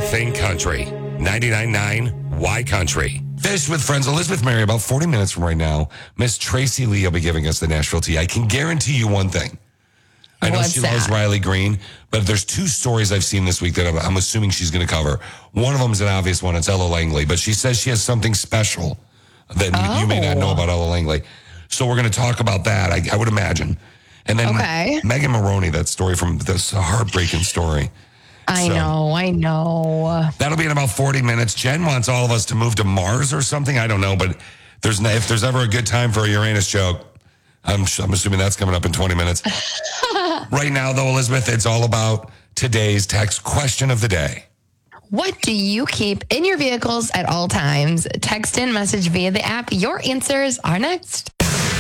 everything country. 99.9 Y Country. Fish with Friends. Elizabeth Mary, about 40 minutes from right now, Miss Tracy Lee will be giving us the Nashville tea. I can guarantee you one thing. I know she loves Riley Green, but there's two stories I've seen this week that I'm assuming she's going to cover. One of them is an obvious one. It's Ella Langley, but she says she has something special that you may not know about Ella Langley. So we're going to talk about that, I would imagine. And then Megan Maroney, that story from this heartbreaking story. I know. That'll be in about 40 minutes. Jen wants all of us to move to Mars or something. I don't know, but if there's ever a good time for a Uranus joke, I'm assuming that's coming up in 20 minutes. Right now, though, Elizabeth, it's all about today's text question of the day. What do you keep in your vehicles at all times? Text in, message via the app. Your answers are next.